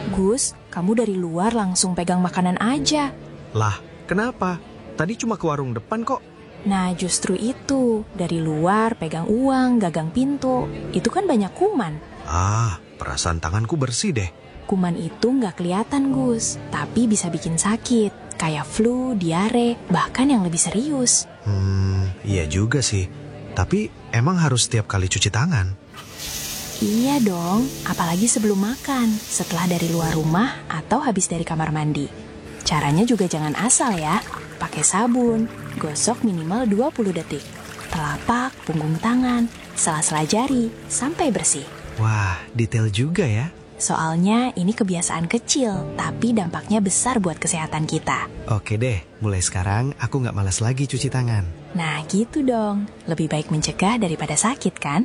Gus, kamu dari luar langsung pegang makanan aja. Lah, kenapa? Tadi cuma ke warung depan kok. Nah, justru itu. Dari luar pegang uang, gagang pintu. Itu kan banyak kuman. Perasaan tanganku bersih deh. Kuman itu nggak kelihatan, Gus. Tapi bisa bikin sakit. Kayak flu, diare, bahkan yang lebih serius. Iya juga sih. Tapi emang harus setiap kali cuci tangan? Iya dong, apalagi sebelum makan, setelah dari luar rumah, atau habis dari kamar mandi. Caranya juga jangan asal ya. Pakai sabun, gosok minimal 20 detik. Telapak, punggung tangan, sela-sela jari, sampai bersih. Wah, detail juga ya. Soalnya ini kebiasaan kecil, tapi dampaknya besar buat kesehatan kita. Oke deh, mulai sekarang aku nggak malas lagi cuci tangan. Nah gitu dong, lebih baik mencegah daripada sakit kan?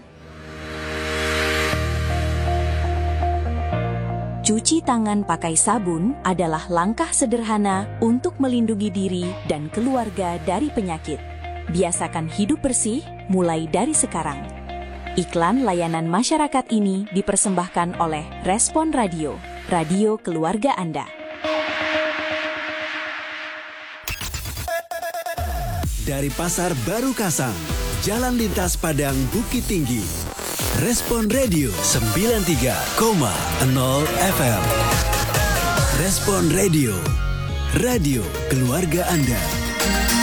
Cuci tangan pakai sabun adalah langkah sederhana untuk melindungi diri dan keluarga dari penyakit. Biasakan hidup bersih mulai dari sekarang. Iklan layanan masyarakat ini dipersembahkan oleh Respon Radio, radio keluarga Anda. Dari Pasar Baru Kasang, Jalan Lintas Padang Bukit Tinggi. Respon Radio 93,0 FM. Respon Radio, radio keluarga Anda.